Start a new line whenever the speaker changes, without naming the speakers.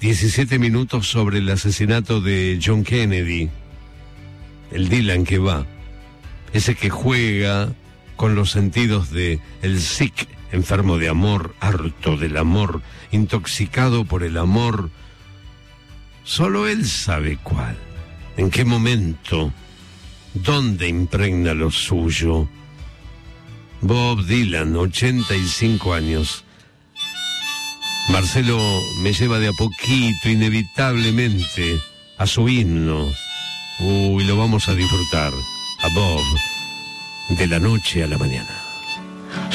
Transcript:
17 minutos sobre el asesinato de John Kennedy. El Dylan que va, ese que juega con los sentidos de el sick, enfermo de amor, harto del amor, intoxicado por el amor. Solo él sabe cuál, en qué momento, dónde impregna lo suyo. Bob Dylan, 85 años. Marcelo me lleva de a poquito, inevitablemente, a su himno. Uy, lo vamos a disfrutar. A Bob, de la noche a la mañana.